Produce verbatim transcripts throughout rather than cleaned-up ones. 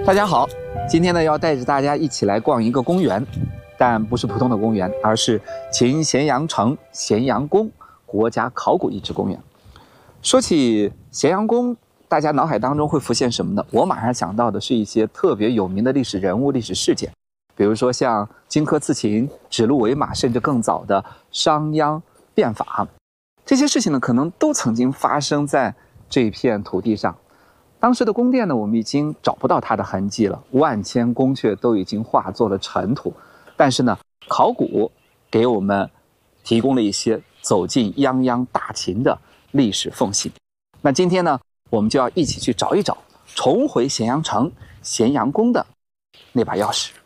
大家好，今天呢要带着大家一起来逛一个公园，但不是普通的公园，而是秦咸阳城咸阳宫国家考古遗址公园。说起咸阳宫，大家脑海当中会浮现什么呢？我马上想到的是一些特别有名的历史人物、历史事件，比如说像荆轲刺秦、指鹿为马，甚至更早的商鞅变法。这些事情呢，可能都曾经发生在这片土地上。当时的宫殿呢，我们已经找不到它的痕迹了，万千宫阙都已经化作了尘土。但是呢，考古给我们提供了一些走进泱泱大秦的历史缝隙。那今天呢，我们就要一起去找一找，重回咸阳城咸阳宫的那把钥匙。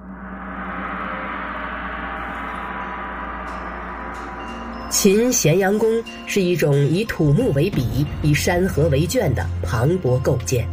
秦咸阳宫是一种以土木为笔、以山河为卷的磅礴构建。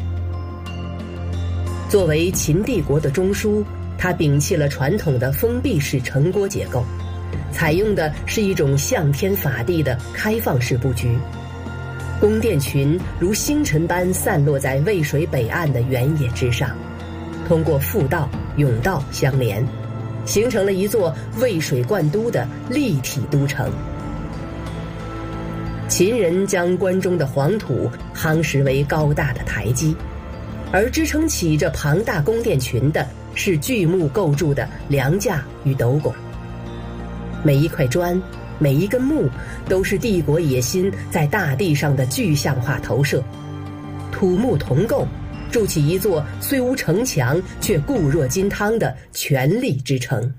作为秦帝国的中枢，它摒弃了传统的封闭式城郭结构，采用的是一种向天法地的开放式布局。宫殿群如星辰般散落在渭水北岸的原野之上，通过复道、甬道相连，形成了一座渭水贯都的立体都城。秦人将关中的黄土夯实为高大的台基，而支撑起这庞大宫殿群的是巨木构筑的梁架与斗拱。每一块砖，每一根木，都是帝国野心在大地上的具象化投射。土木同构，筑起一座虽无城墙却固若金汤的权力之城。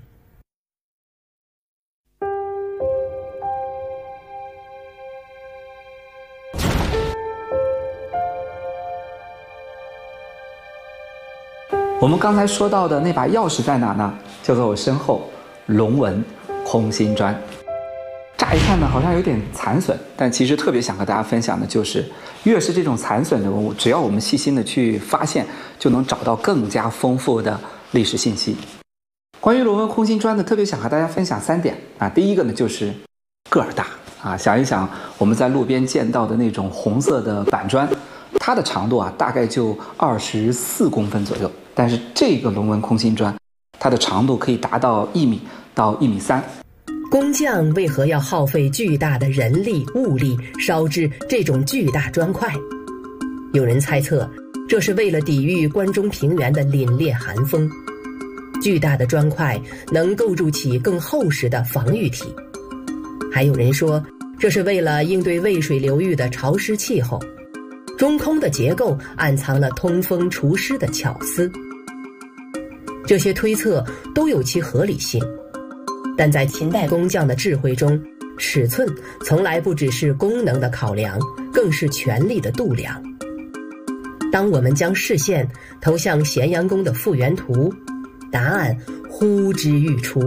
我们刚才说到的那把钥匙在哪呢？就在我身后，龙纹空心砖。乍一看呢，好像有点残损，但其实特别想和大家分享的就是，越是这种残损的文物，只要我们细心的去发现，就能找到更加丰富的历史信息。关于龙纹空心砖呢，特别想和大家分享三点啊。第一个呢，就是个儿大啊，想一想我们在路边见到的那种红色的板砖，它的长度啊大概就二十四公分左右。但是这个龙纹空心砖，它的长度可以达到一米到一米三。 工匠为何要耗费巨大的人力物力烧制这种巨大砖块？有人猜测，这是为了抵御关中平原的凛冽寒风。巨大的砖块能构筑起更厚实的防御体。还有人说，这是为了应对渭水流域的潮湿气候。中空的结构暗藏了通风除湿的巧思。这些推测都有其合理性，但在秦代工匠的智慧中，尺寸从来不只是功能的考量，更是权力的度量。当我们将视线投向咸阳宫的复原图，答案呼之欲出。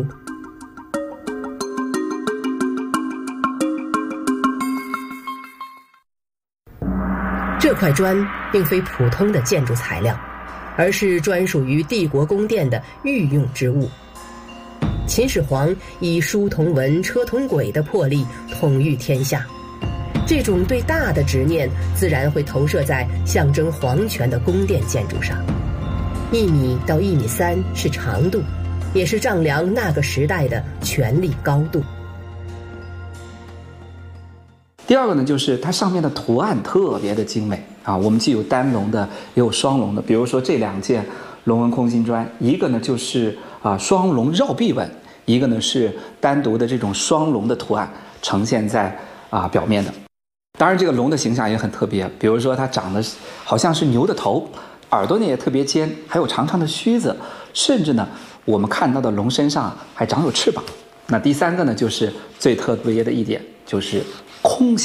这块砖并非普通的建筑材料，而是专属于帝国宫殿的御用之物。秦始皇以书同文、车同轨的魄力统御天下，这种对大的执念自然会投射在象征皇权的宫殿建筑上。一米到一米三是长度，也是丈量那个时代的权力高度。 第二个呢，就是它上面的图案特别的精美啊。我们既有单龙的，也有双龙的。比如说这两件龙纹空心砖，一个呢就是啊双龙绕壁纹，一个呢是单独的这种双龙的图案呈现在啊表面的。当然，这个龙的形象也很特别，比如说它长得好像是牛的头，耳朵呢也特别尖，还有长长的须子，甚至呢我们看到的龙身上还长有翅膀。那第三个呢，就是最特别的一点，就是空心